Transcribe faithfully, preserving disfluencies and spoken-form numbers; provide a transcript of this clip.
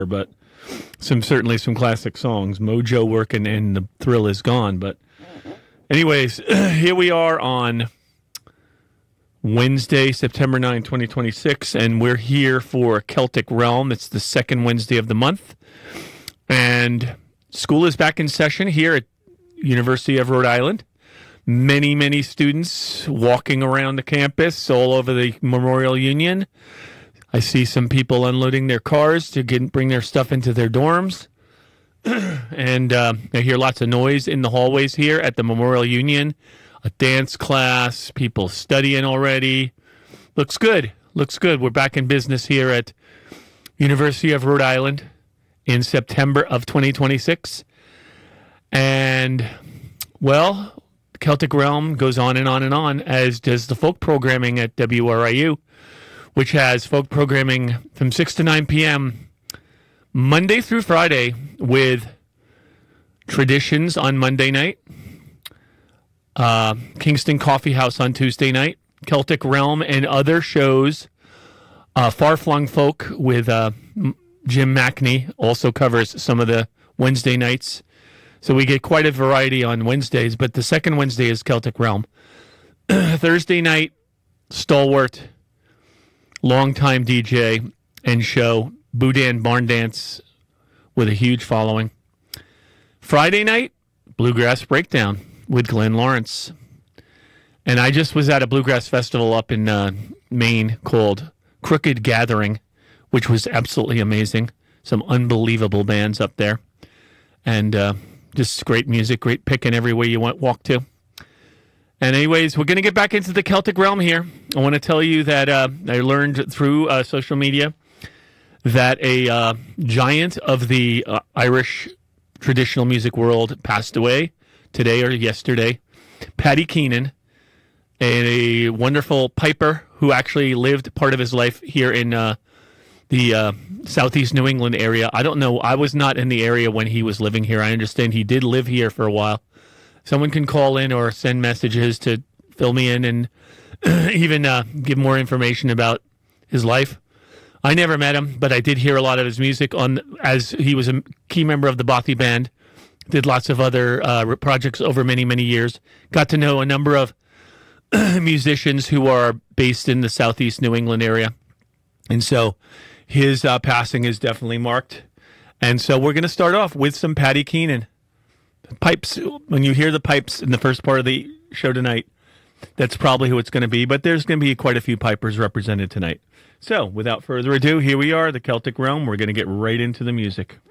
but some certainly some classic songs. Mojo working and the thrill is gone. But anyways, here we are on Wednesday, September ninth, twenty twenty-six, and we're here for Celtic Realm. It's the second Wednesday of the month, and school is back in session here at University of Rhode Island. Many, many students walking around the campus all over the Memorial Union. I see some people unloading their cars to get, bring their stuff into their dorms. and uh, I hear lots of noise in the hallways here at the Memorial Union. A dance class, people studying already. Looks good. Looks good. We're back in business here at University of Rhode Island in September of twenty twenty-six. And, well, Celtic Realm goes on and on and on, as does the folk programming at W R I U, which has folk programming from six to nine p.m. Monday through Friday with Traditions on Monday night, uh, Kingston Coffee House on Tuesday night, Celtic Realm and other shows. Uh, Far Flung Folk with uh, Jim Mackney also covers some of the Wednesday nights. So we get quite a variety on Wednesdays, but the second Wednesday is Celtic Realm. Thursday night, Stalwart, longtime D J and show, Boudin Barn Dance with a huge following. Friday night, Bluegrass Breakdown with Glenn Lawrence. And I just was at a bluegrass festival up in uh, Maine called Crooked Gathering, which was absolutely amazing. Some unbelievable bands up there. And uh, just great music, great picking everywhere you want, walk to. And anyways, we're going to get back into the Celtic Realm here. I want to tell you that uh, I learned through uh, social media that a uh, giant of the uh, Irish traditional music world passed away today or yesterday. Paddy Keenan, a wonderful piper who actually lived part of his life here in uh, the uh, southeast New England area. I don't know. I was not in the area when he was living here. I understand he did live here for a while. Someone can call in or send messages to fill me in and even uh, give more information about his life. I never met him, but I did hear a lot of his music on as he was a key member of the Bothy Band. Did lots of other uh, projects over many, many years. Got to know a number of musicians who are based in the southeast New England area. And so his uh, passing is definitely marked. And so we're going to start off with some Paddy Keenan. Pipes, when you hear the pipes in the first part of the show tonight, that's probably who it's going to be. But there's going to be quite a few pipers represented tonight. So without further ado, here we are, the Celtic Realm. We're going to get right into the music.